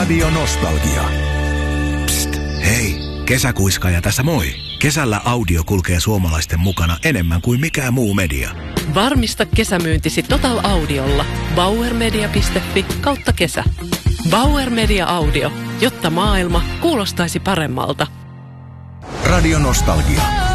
Radio Nostalgia. Psst, hei, kesäkuiskaaja tässä moi. Kesällä audio kulkee suomalaisten mukana enemmän kuin mikään muu media. Varmista kesämyyntisi Total Audiolla. bauermedia.fi/kesä. Bauer Media Audio, jotta maailma kuulostaisi paremmalta. Radio Nostalgia.